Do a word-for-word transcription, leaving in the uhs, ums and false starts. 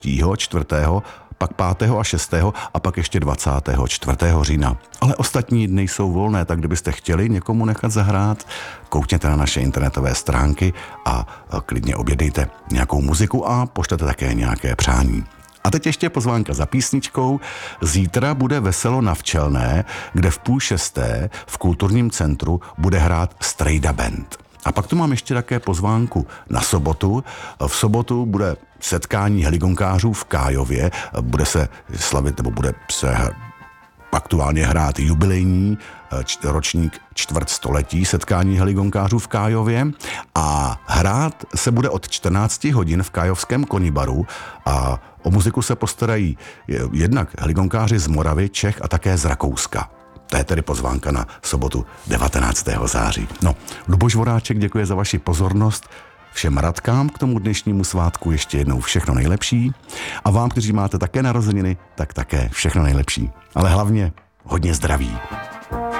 třetího, čtvrtého, pak pátého a šestého a pak ještě dvacátého čtvrtého října. Ale ostatní dny jsou volné, tak kdybyste chtěli někomu nechat zahrát, koukněte na naše internetové stránky a klidně objednejte nějakou muziku a pošlete také nějaké přání. A teď ještě pozvánka za písničkou. Zítra bude veselo na Včelné, kde v půl šesté v kulturním centru bude hrát Strejda Band. A pak tu mám ještě také pozvánku na sobotu. V sobotu bude setkání heligonkářů v Kájově. Bude se slavit, nebo bude se aktuálně hrát jubilejní ročník čtvrtstoletí setkání heligonkářů v Kájově a hrát se bude od čtrnácti hodin v Kájovském konibaru a o muziku se postarají jednak heligonkáři z Moravy, Čech a také z Rakouska. To je tedy pozvánka na sobotu devatenáctého září. No, Luboš Voráček děkuje za vaši pozornost. Všem Radkám k tomu dnešnímu svátku ještě jednou všechno nejlepší. A vám, kteří máte také narozeniny, tak také všechno nejlepší. Ale hlavně hodně zdraví.